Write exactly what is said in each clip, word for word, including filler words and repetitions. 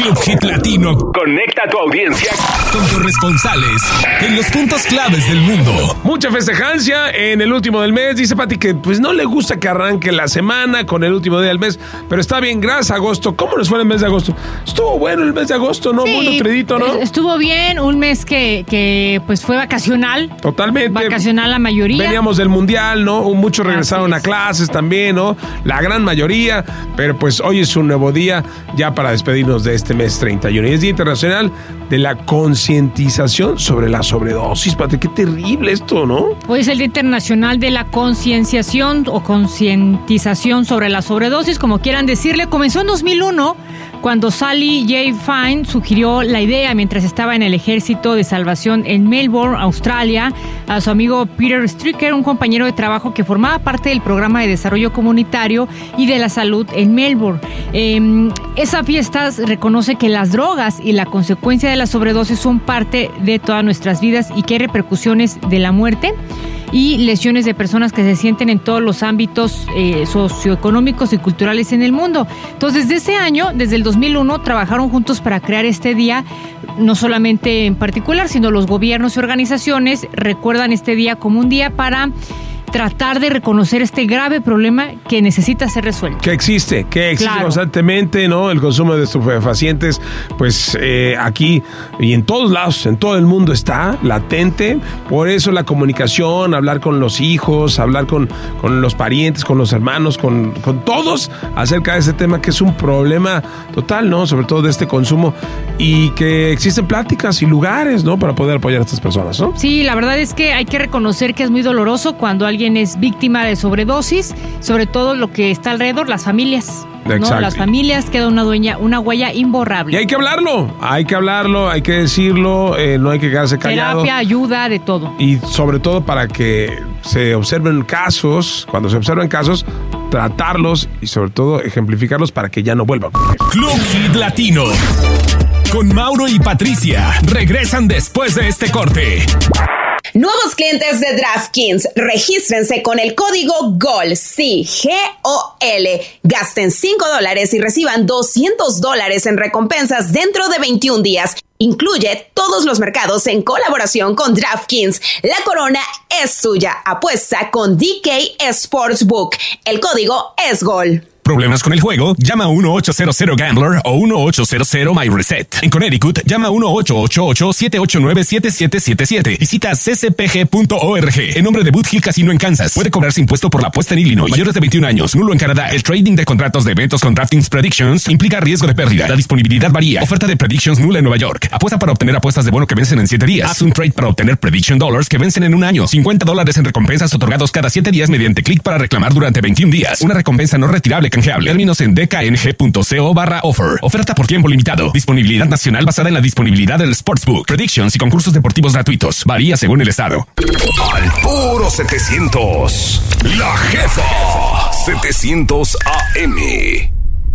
Club Hit Latino conecta a tu audiencia con corresponsales en los puntos claves del mundo. Mucha festejancia en el último del mes. Dice Pati que pues no le gusta que arranque la semana con el último día del mes, pero está bien, gracias a agosto. ¿Cómo nos fue el mes de agosto? Estuvo bueno el mes de agosto, ¿no? Sí, Muy nutridito, ¿no? Estuvo bien, un mes que, que pues fue vacacional. Totalmente. Vacacional la mayoría. Veníamos del mundial, ¿no? Muchos regresaron a clases también, ¿no? La gran mayoría, pero pues hoy es un nuevo día ya para despedirnos de este mes treinta y uno. Y es Día Internacional de la Concientización sobre la Sobredosis. Pati, qué terrible esto, ¿no? Hoy es el Día Internacional de la Concienciación o Concientización sobre la Sobredosis, como quieran decirle. Comenzó en dos mil uno, cuando Sally J. Fine sugirió la idea mientras estaba en el Ejército de Salvación en Melbourne, Australia, a su amigo Peter Stricker, un compañero de trabajo que formaba parte del programa de desarrollo comunitario y de la salud en Melbourne. Eh, esa fiesta reconoce que las drogas y la consecuencia de la sobredosis son parte de todas nuestras vidas y que hay repercusiones de la muerte y lesiones de personas que se sienten en todos los ámbitos eh, socioeconómicos y culturales en el mundo. Entonces, desde ese año, desde el dos mil uno, trabajaron juntos para crear este día, no solamente en particular, sino los gobiernos y organizaciones recuerdan este día como un día para tratar de reconocer este grave problema que necesita ser resuelto. Que existe, que existe Claro. constantemente, ¿no? El consumo de estupefacientes, pues eh, aquí y en todos lados, en todo el mundo está latente. Por eso la comunicación, hablar con los hijos, hablar con, con los parientes, con los hermanos, con, con todos acerca de ese tema que es un problema total, ¿no? Sobre todo de este consumo y que existen pláticas y lugares, ¿no? Para poder apoyar a estas personas, ¿no? Sí, la verdad es que hay que reconocer que es muy doloroso cuando alguien es víctima de sobredosis, sobre todo lo que está alrededor, las familias. ¿no? Exacto. Las familias queda una, dueña, una huella imborrable. Y hay que hablarlo, hay que hablarlo, hay que decirlo, eh, no hay que quedarse callado. Terapia, ayuda, de todo. Y sobre todo para que se observen casos, cuando se observen casos, tratarlos y sobre todo ejemplificarlos para que ya no vuelvan a ocurrir. Club Hit Latino con Mauro y Patricia regresan después de este corte. Nuevos clientes de DraftKings, regístrense con el código GOL, sí, G O L. Gasten cinco dólares y reciban doscientos dólares en recompensas dentro de veintiún días. Incluye todos los mercados en colaboración con DraftKings. La corona es tuya. Apuesta con D K Sportsbook. El código es GOL. ¿Problemas con el juego? Llama a uno ocho cero cero Gambler o uno ocho cero cero My Reset. En Connecticut, llama a uno ocho ocho ocho siete ocho nueve siete siete siete siete. Visita c c p g punto org. En nombre de Boot Hill Casino en Kansas. Puede cobrarse impuesto por la apuesta en Illinois. Mayores de veintiún años. Nulo en Canadá. El trading de contratos de eventos con DraftKings Predictions implica riesgo de pérdida. La disponibilidad varía. Oferta de Predictions nula en Nueva York. Apuesta para obtener apuestas de bono que vencen en siete días. Haz un trade para obtener Prediction Dollars que vencen en un año. cincuenta dólares en recompensas otorgados cada siete días mediante clic para reclamar durante veintiún días. Una recompensa no retirable canjeable. Términos en d k n g punto co barra offer. Oferta por tiempo limitado. Disponibilidad nacional basada en la disponibilidad del Sportsbook. Predictions y concursos deportivos gratuitos. Varía según el estado. Al puro setecientos. La jefa. setecientos A M.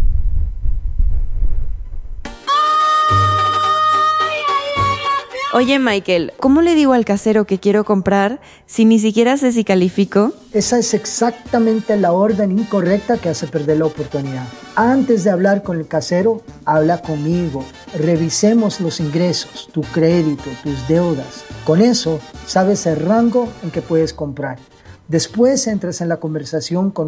Oye, Michael, ¿cómo le digo al casero que quiero comprar si ni siquiera sé si califico? Esa es exactamente la orden incorrecta que hace perder la oportunidad. Antes de hablar con el casero, habla conmigo. Revisemos los ingresos, tu crédito, tus deudas. Con eso, sabes el rango en que puedes comprar. Después entras en la conversación con